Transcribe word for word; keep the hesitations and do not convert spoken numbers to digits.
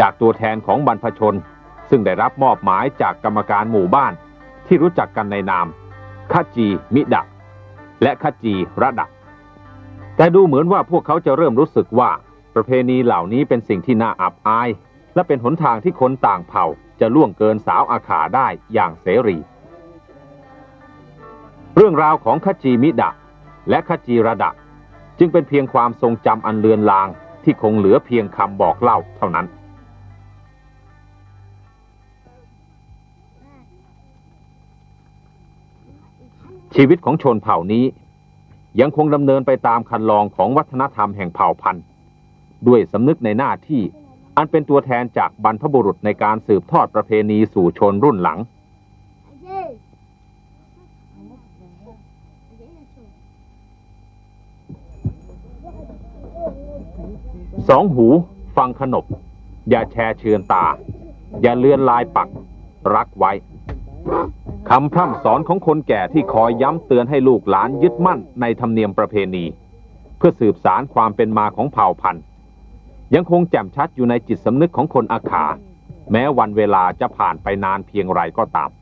จากตัวแทนของบรรพชนซึ่งได้รับมอบหมายจากกรรมการหมู่บ้านที่รู้จักกันในนามขจีมิดะและขจีระดะแต่ดูเหมือนว่าพวกเขาจะเริ่มรู้สึกว่าประเพณีเหล่านี้เป็นสิ่งที่น่าอับอายและเป็นหนทางที่คนต่างเผ่าจะล่วงเกินสาวอาขาได้อย่างเสรีเรื่องราวของขจีมิดะและขจีระดะจึงเป็นเพียงความทรงจำอันเลือนลางที่คงเหลือเพียงคำบอกเล่าเท่านั้นชีวิตของชนเผ่านี้ยังคงดำเนินไปตามคันลองของวัฒนธรรมแห่งเผ่าพันธุ์ด้วยสำนึกในหน้าที่อันเป็นตัวแทนจากบรรพบุรุษในการสืบทอดประเพณีสู่ชนรุ่นหลังสองหูฟังขนบอย่าแชร์เชือนตาอย่าเลือนลายปักรักไว้คำพร่ำสอนของคนแก่ที่คอยย้ำเตือนให้ลูกหลานยึดมั่นในธรรมเนียมประเพณีเพื่อสืบสานความเป็นมาของเผ่าพันธุ์ยังคงแจ่มชัดอยู่ในจิตสำนึกของคนอาขาแม้วันเวลาจะผ่านไปนานเพียงไรก็ตาม